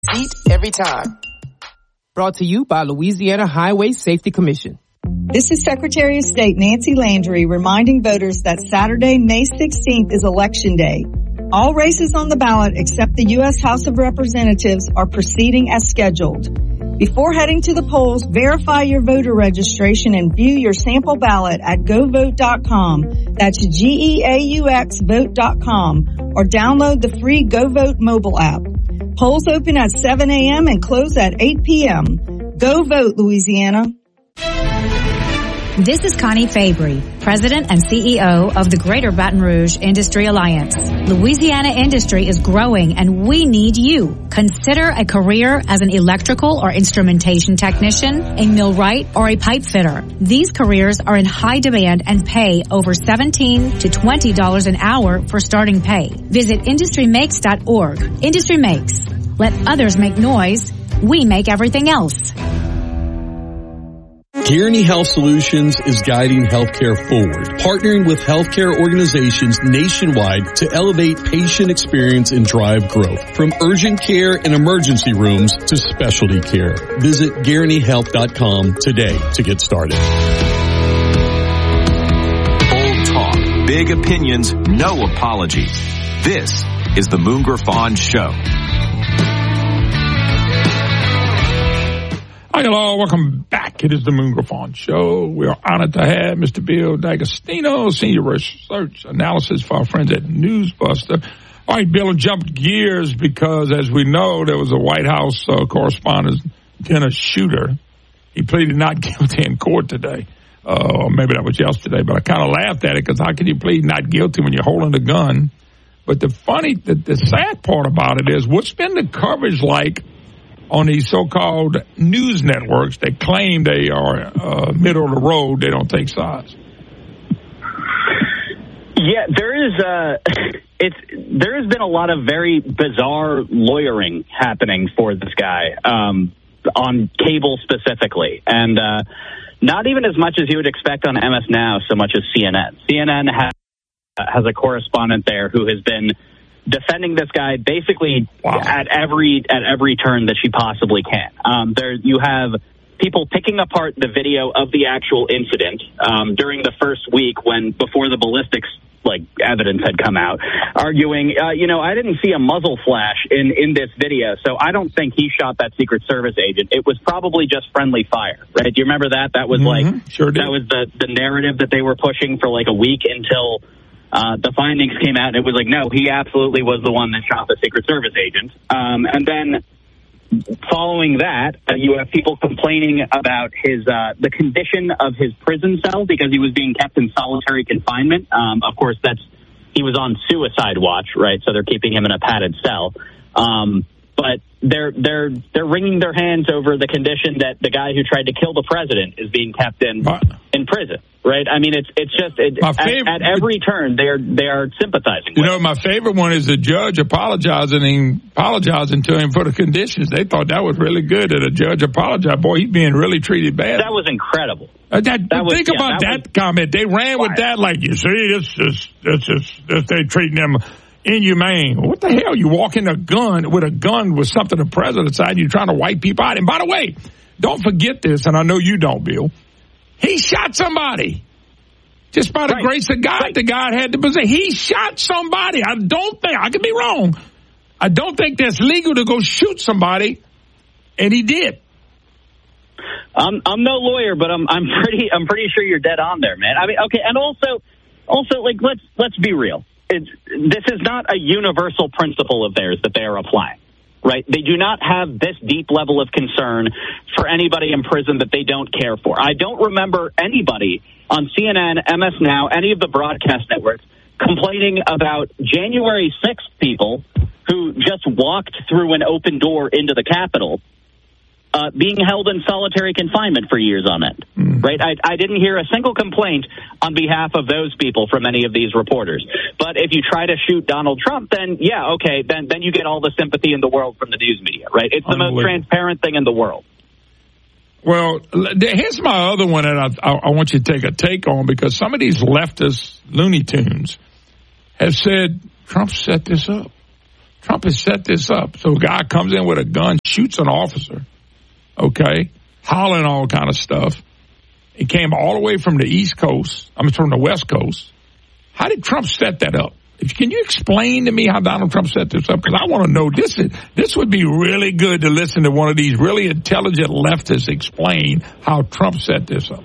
Seat every time. Brought to you by Louisiana Highway Safety Commission. This is Secretary of State Nancy Landry reminding voters that Saturday, May 16th is Election Day. All races on the ballot except the U.S. House of Representatives are proceeding as scheduled. Before heading to the polls, verify your voter registration and view your sample ballot at govote.com. That's GEAUX vote.com, or download the free GoVote mobile app. Polls open at 7 a.m. and close at 8 p.m. Go vote, Louisiana. This is Connie Fabry, President and CEO of the Greater Baton Rouge Industry Alliance. Louisiana industry is growing and we need you. Consider a career as an electrical or instrumentation technician, a millwright, or a pipe fitter. These careers are in high demand and pay over $17 to $20 an hour for starting pay. Visit industrymakes.org. Industry Makes. Let others make noise. We make everything else. Guaranty Health Solutions is guiding healthcare forward, partnering with healthcare organizations nationwide to elevate patient experience and drive growth. From urgent care and emergency rooms to specialty care. Visit GuarantyHealth.com today to get started. Bold talk, big opinions, no apologies. This is the Moon Griffon Show. Hi, hello, welcome back. It is the Moon Griffon Show. We are honored to have Mr. Bill D'Agostino, Senior Research Analysis for our friends at Newsbuster. All right, Bill, jumped gears because, as we know, there was a White House correspondent, Dennis Shooter. He pleaded not guilty in court today. Or maybe that was yesterday, but I kind of laughed at it because how can you plead not guilty when you're holding a gun? But the sad part about it is, what's been the coverage like on these so-called news networks that claim they are middle of the road, they don't take sides? Yeah, there has been a lot of very bizarre lawyering happening for this guy on cable specifically, and not even as much as you would expect on MS Now, so much as CNN. CNN has a correspondent there who has been defending this guy basically at every turn that she possibly can. There you have people picking apart the video of the actual incident during the first week before the ballistics evidence had come out, arguing, I didn't see a muzzle flash in this video, so I don't think he shot that Secret Service agent. It was probably just friendly fire, right? Do you remember that? That was sure did. That was the narrative that they were pushing for a week until the findings came out, and it was no, he absolutely was the one that shot the Secret Service agent. And then following that, you have people complaining about the condition of his prison cell because he was being kept in solitary confinement. Of course, he was on suicide watch, right? So they're keeping him in a padded cell. But they're wringing their hands over the condition that the guy who tried to kill the president is being kept in prison, right? I mean, it's just at every turn they are sympathizing. My favorite one is the judge apologizing to him for the conditions. They thought that was really good that a judge apologized. Boy, he's being really treated bad. That was incredible. Think about that comment. They ran with that you see, they're treating them inhumane. What the hell? You walk in with a gun with something the president's side, you're trying to wipe people out. And by the way, don't forget this, and I know you don't, Bill. He shot somebody. Just by the grace of God, the guy had the position. He shot somebody. I could be wrong. I don't think that's legal to go shoot somebody, and he did. I'm no lawyer, but I'm pretty sure you're dead on there, man. I mean, okay, and also let's be real. This is not a universal principle of theirs that they are applying, right? They do not have this deep level of concern for anybody in prison that they don't care for. I don't remember anybody on CNN, MS Now, any of the broadcast networks complaining about January 6th people who just walked through an open door into the Capitol being held in solitary confinement for years on end, right? I didn't hear a single complaint on behalf of those people from any of these reporters. But if you try to shoot Donald Trump, then then you get all the sympathy in the world from the news media, right? It's the most transparent thing in the world. Well, here's my other one that I want you to take a take on, because some of these leftist Looney Tunes have said Trump set this up. Trump has set this up. So a guy comes in with a gun, shoots an officer, okay, hollering all kind of stuff. He came all the way from the East Coast. From the West Coast. How did Trump set that up? Can you explain to me how Donald Trump set this up? Because I want to know. This would be really good to listen to one of these really intelligent leftists explain how Trump set this up.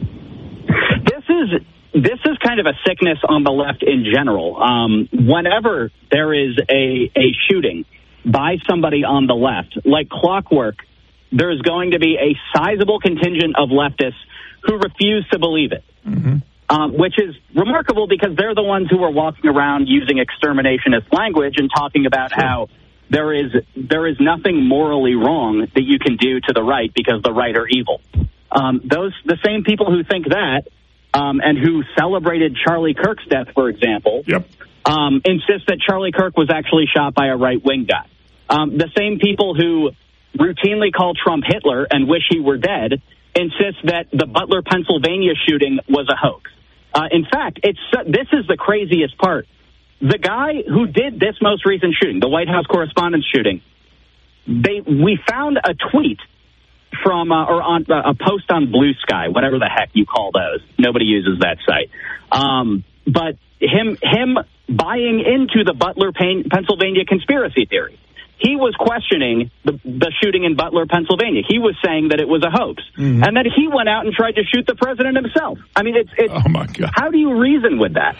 This is kind of a sickness on the left in general. Whenever there is a shooting by somebody on the left, like clockwork, there's going to be a sizable contingent of leftists who refuse to believe it, which is remarkable because they're the ones who are walking around using exterminationist language and talking about how there is nothing morally wrong that you can do to the right because the right are evil. The same people who think that and who celebrated Charlie Kirk's death, for example, insist that Charlie Kirk was actually shot by a right-wing guy. The same people who routinely call Trump Hitler and wish he were dead insist that the Butler, Pennsylvania shooting was a hoax. In fact, this is the craziest part. The guy who did this most recent shooting, the White House Correspondents' shooting, we found a tweet from or on a post on Blue Sky, whatever the heck you call those. Nobody uses that site. But him buying into the Butler, Pennsylvania conspiracy theory. He was questioning the shooting in Butler, Pennsylvania. He was saying that it was a hoax. And then he went out and tried to shoot the president himself. I mean, it's oh my God. How do you reason with that?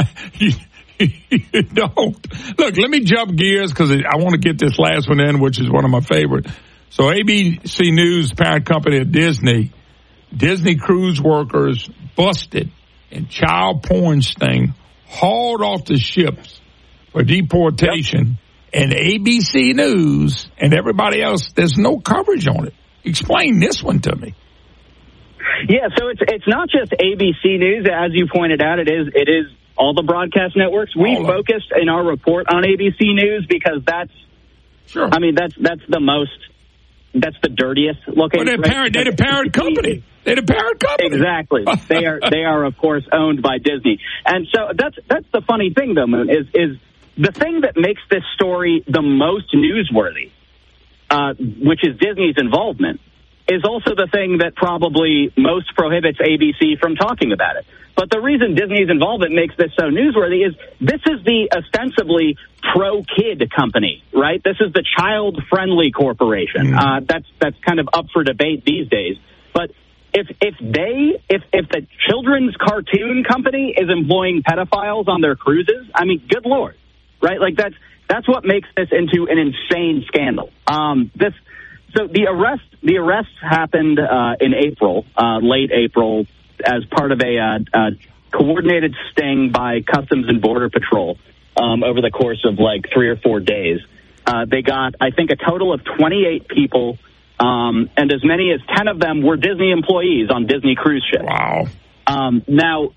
You don't. Look, let me jump gears because I want to get this last one in, which is one of my favorite. So ABC News, parent company of Disney cruise workers busted in child porn sting, hauled off the ships for deportation. And ABC News and everybody else, there's no coverage on it. Explain this one to me. Yeah, so it's not just ABC News, as you pointed out. It is all the broadcast networks. We focused in our report on ABC News because that's the dirtiest looking. Well, they're the parent company. They're the parent company. Exactly. They are of course owned by Disney. And so that's the funny thing though, Moon, is the thing that makes this story the most newsworthy, which is Disney's involvement, is also the thing that probably most prohibits ABC from talking about it. But the reason Disney's involvement makes this so newsworthy is this is the ostensibly pro-kid company, right? This is the child-friendly corporation. That's kind of up for debate these days. But if the children's cartoon company is employing pedophiles on their cruises, I mean, good Lord. Right, like that's what makes this into an insane scandal. So the arrest happened in April, late April, as part of a coordinated sting by Customs and Border Patrol over the course of like 3 or 4 days. They got, I think, a total of 28 people, and as many as 10 of them were Disney employees on Disney cruise ships. Wow. Now.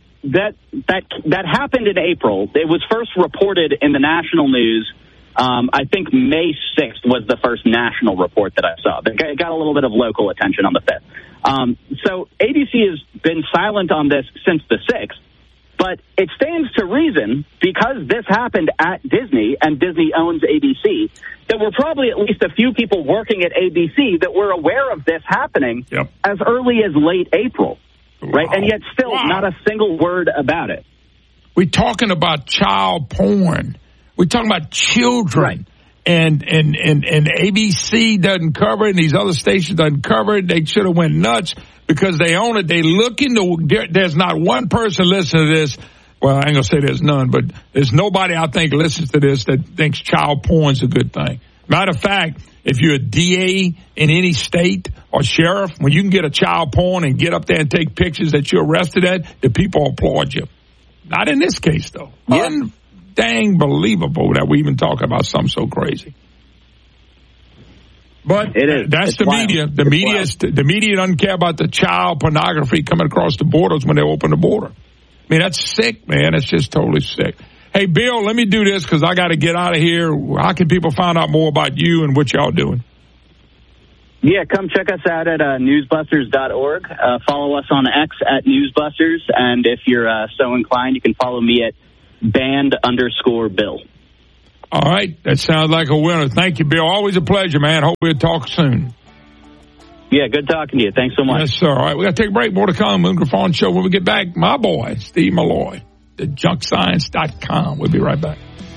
That happened in April. It was first reported in the national news. I think May 6th was the first national report that I saw. It got a little bit of local attention on the 5th. So ABC has been silent on this since the 6th, but it stands to reason, because this happened at Disney and Disney owns ABC, there were probably at least a few people working at ABC that were aware of this happening as early as late April. Right, and yet still not a single word about it. We're talking about child porn. We're talking about children. Right. And ABC doesn't cover it, and these other stations doesn't cover it. They should have went nuts because they own it. They look into, there's not one person listening to this. Well, I ain't going to say there's none, but there's nobody I think listens to this that thinks child porn's a good thing. Matter of fact, if you're a DA in any state or sheriff, when you can get a child porn and get up there and take pictures that you're arrested at, the people applaud you. Not in this case, though. Yeah. Dang believable that we even talk about something so crazy. But it is. That's the media. The media doesn't care about the child pornography coming across the borders when they open the border. I mean, that's sick, man. It's just totally sick. Hey, Bill, let me do this because I got to get out of here. How can people find out more about you and what y'all doing? Yeah, come check us out at newsbusters.org. Follow us on X at Newsbusters. And if you're so inclined, you can follow me at @band_Bill. All right. That sounds like a winner. Thank you, Bill. Always a pleasure, man. Hope we'll talk soon. Yeah, good talking to you. Thanks so much. Yes, sir. All right, we got to take a break. More to come. Moon Griffon Show. When we get back, my boy, Steve Malloy, the junkscience.com. We'll be right back.